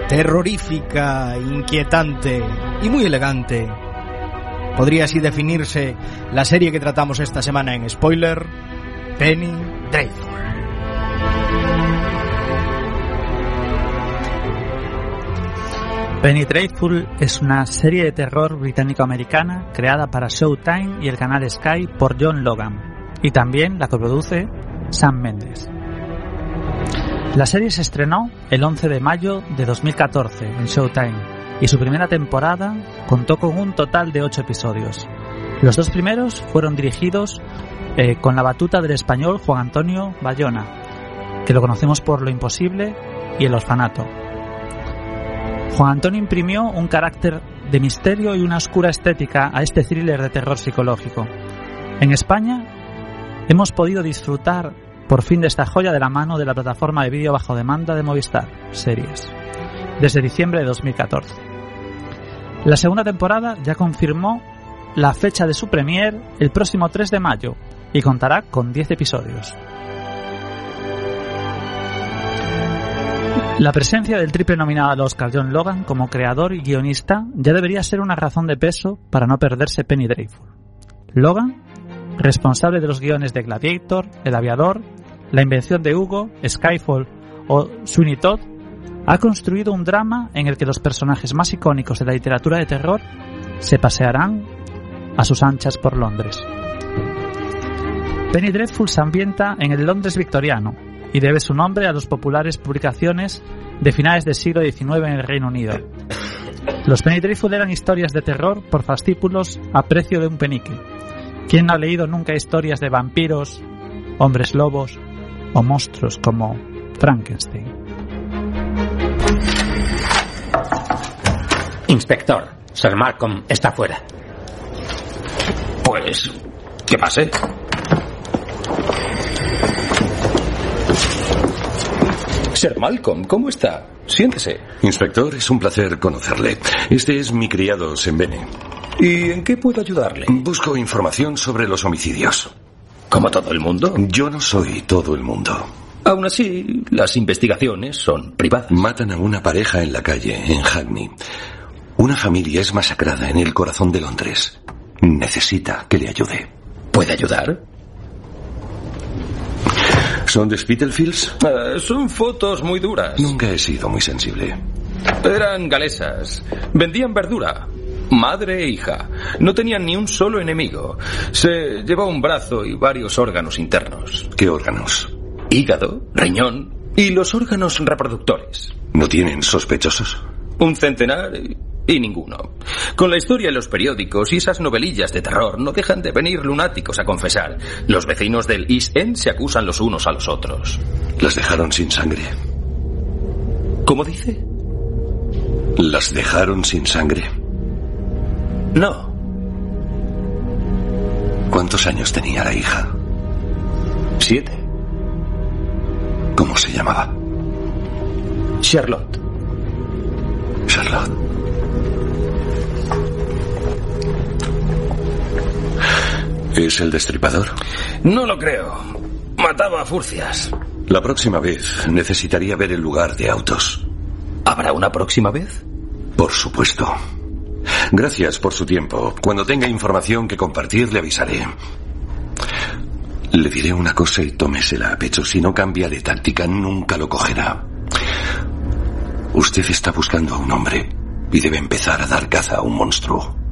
terrorífica, inquietante y muy elegante. Podría así definirse la serie que tratamos esta semana en Spoiler, Penny Dreadful. Penny Dreadful es una serie de terror británico-americana creada para Showtime y el canal Sky por John Logan, y también la coproduce Sam Mendes. La serie se estrenó el 11 de mayo de 2014 en Showtime y su primera temporada contó con un total de 8 episodios. Los 2 primeros fueron dirigidos con la batuta del español Juan Antonio Bayona, que lo conocemos por Lo Imposible y El Orfanato. Juan Antonio imprimió un carácter de misterio y una oscura estética a este thriller de terror psicológico. En España hemos podido disfrutar por fin de esta joya de la mano de la plataforma de vídeo bajo demanda de Movistar Series, desde diciembre de 2014. La segunda temporada ya confirmó la fecha de su premier el próximo 3 de mayo y contará con 10 episodios. La presencia del triple nominado al Oscar John Logan como creador y guionista ya debería ser una razón de peso para no perderse Penny Dreadful. Logan, responsable de los guiones de Gladiator, El Aviador, La Invención de Hugo, Skyfall o Sweeney Todd, ha construido un drama en el que los personajes más icónicos de la literatura de terror se pasearán a sus anchas por Londres. Penny Dreadful se ambienta en el Londres victoriano y debe su nombre a las populares publicaciones de finales del siglo XIX en el Reino Unido. Los Penny Dreadful eran historias de terror por fascículos a precio de un penique. ¿Quién no ha leído nunca historias de vampiros, hombres lobos o monstruos como Frankenstein? Inspector, Sir Malcolm está fuera. Pues, ¿qué pase? Sir Malcolm, ¿cómo está? Siéntese. Inspector, es un placer conocerle. Este es mi criado Sembene. ¿Y en qué puedo ayudarle? Busco información sobre los homicidios. ¿Como todo el mundo? Yo no soy todo el mundo. Aún así, las investigaciones son privadas. Matan a una pareja en la calle, en Hackney. Una familia es masacrada en el corazón de Londres. Necesita que le ayude. ¿Puede ayudar? ¿Son de Spitalfields? Son fotos muy duras. Nunca he sido muy sensible. Eran galesas. Vendían verdura. Madre e hija. No tenían ni un solo enemigo. Se llevó un brazo y varios órganos internos. ¿Qué órganos? Hígado, riñón y los órganos reproductores. ¿No tienen sospechosos? Un centenar y ninguno. Con la historia en los periódicos y esas novelillas de terror no dejan de venir lunáticos a confesar. Los vecinos del East End se acusan los unos a los otros. ¿Las dejaron sin sangre? ¿Cómo dice? ¿Las dejaron sin sangre? No. ¿Cuántos años tenía la hija? 7. ¿Cómo se llamaba? Charlotte. Charlotte. ¿Es el destripador? No lo creo. Mataba a furcias. La próxima vez necesitaría ver el lugar de autos. ¿Habrá una próxima vez? Por supuesto. Gracias por su tiempo. Cuando tenga información que compartir, le avisaré. Le diré una cosa y tómesela a pecho. Si no cambia de táctica, nunca lo cogerá. Usted está buscando a un hombre y debe empezar a dar caza a un monstruo.